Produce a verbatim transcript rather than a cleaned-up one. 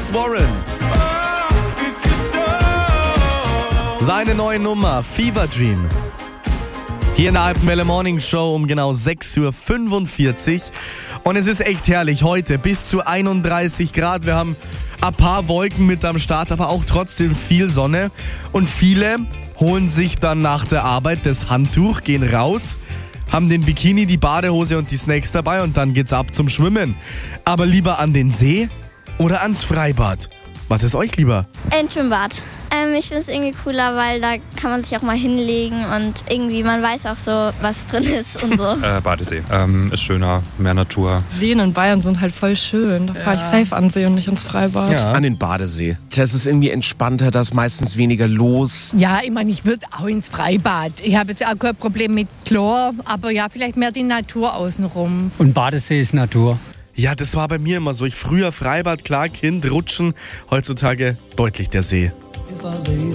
Alex Warren. Seine neue Nummer, Fever Dream. Hier in der Alpenwelle Morning Show um genau sechs Uhr fünfundvierzig. Und es ist echt herrlich. Heute bis zu einunddreißig Grad. Wir haben ein paar Wolken mit am Start, aber auch trotzdem viel Sonne. Und viele holen sich dann nach der Arbeit das Handtuch, gehen raus, haben den Bikini, die Badehose und die Snacks dabei und dann geht's ab zum Schwimmen. Aber lieber an den See oder ans Freibad? Was ist euch lieber? Ein Schwimmbad. Ähm, ich finde es irgendwie cooler, weil da kann man sich auch mal hinlegen und irgendwie, man weiß auch so, was drin ist und so. äh, Badesee. Ähm, ist schöner, mehr Natur. Seen in Bayern sind halt voll schön. Da fahre ich safe an See und nicht ins Freibad. Ja. An den Badesee. Das ist irgendwie entspannter, da ist meistens weniger los. Ja, ich meine, ich würde auch ins Freibad. Ich habe jetzt auch kein Problem mit Chlor, aber ja, vielleicht mehr die Natur außenrum. Und Badesee ist Natur. Ja, das war bei mir immer so. Ich früher Freibad, klar, Kind, Rutschen. Heutzutage deutlich der See.